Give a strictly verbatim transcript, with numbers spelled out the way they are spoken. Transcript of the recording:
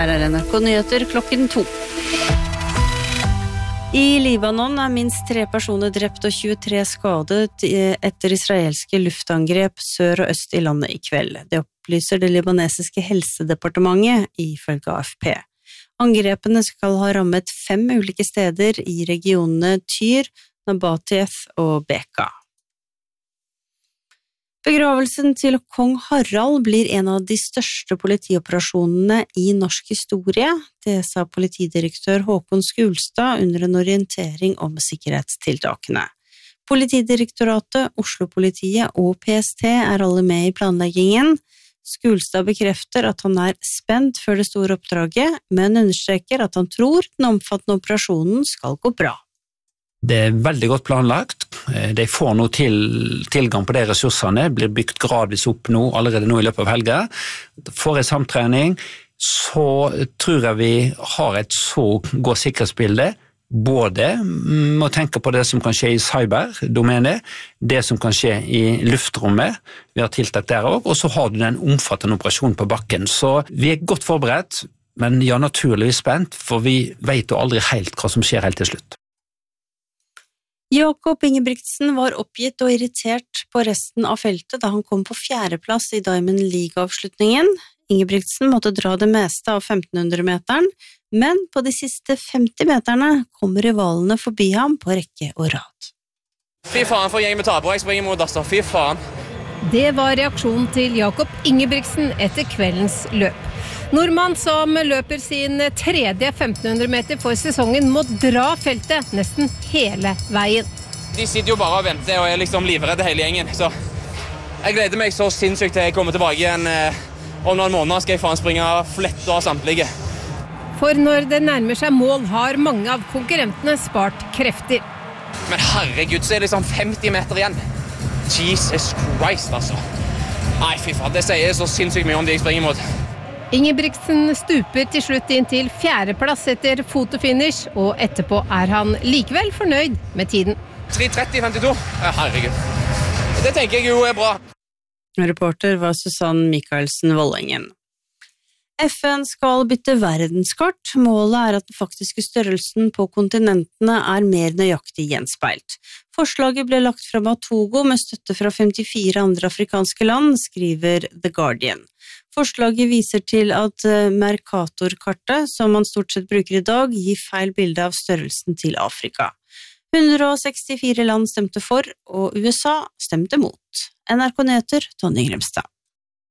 Her er N R K Nyheter klokken to. I Libanon er minst tre personer drept og tjuetre skadet etter israelske luftangrep sør og øst i landet i kveld. Det opplyser det libanesiske helsedepartementet ifølge A F P. Angrepene skal ha rammet fem ulike steder i regionene Tyr, Nabateth og Beka. Begravelsen til kong Harald blir en av de største politioperasjonene i norsk historie, det sa politidirektør Håkon Skulstad under en orientering om sikkerhetstiltakene. Politidirektoratet, Oslo-politiet og P S T er alle med i planleggingen. Skulstad bekrefter at han er spent før det store oppdraget, men understreker at han tror den omfattende operasjonen skal gå bra. Det er veldig godt planlagt. De får nå til, tilgang på de ressursene, blir bygd gradvis opp nå, allerede nå i løpet av helga. Får jeg samtrening, så tror jeg vi har et så godt sikkerhetsbilde, både med å tenke på det som kan skje i cyberdomenet, det som kan skje i luftrommet, vi har tiltak der også, og så har du den omfattende operasjonen på bakken. Så vi er godt forberedt, men ja, naturligvis spent, for vi vet jo aldri helt hva som skjer helt til slutt. Jakob Ingebrigtsen var oppgitt og irritert på resten av feltet da han kom på fjerdeplass i Diamond League-avslutningen. Ingebrigtsen måtte dra det meste av femtenhundre-meteren, men på de siste femti meterne kom rivalene forbi ham på rekke og rad. Fy faen for gjeng med taper, jeg springer mot Asta, fy faen. Det var reaksjonen til Jakob Ingebrigtsen etter kveldens løp. Nordmann som løper sin tredje femtenhundre meter for sesongen må dra feltet nesten hele veien. De sitter jo bare og venter og er liksom livredde hele gjengen, så jeg gleder meg så sinnssykt til jeg kommer tilbake igjen. Om noen måneder skal jeg faen springe flett av samtlige. For når det nærmer seg mål har mange av konkurrentene spart krefter. Men herregud, så er det liksom femti meter igjen. Jesus Christ, altså. Nei, fy faen, det sier så sinnssykt mye om de jeg springer mot. Ingebrigtsen stuper til slutt inn til fjerdeplass etter fotofinish, og etterpå er han likevel fornøyd med tiden. tre tretti femtito? Ja, herregud. Det tenker jeg jo er bra. Reporter var Susann Michaelsen Vollengen. F N skal bytte verdenskart. Målet er at den faktiske størrelsen på kontinentene er mer nøyaktig gjenspeilt. Forslaget ble lagt frem av Togo med støtte fra femtifire andre afrikanske land, skriver The Guardian. Forslaget viser til at Mercator-kartet, som man stort sett bruker i dag, gir feil bilde av størrelsen til Afrika. hundre og sekstifire land stemte for, og U S A stemte mot. N R K Nyheter, Tonje Grimstad.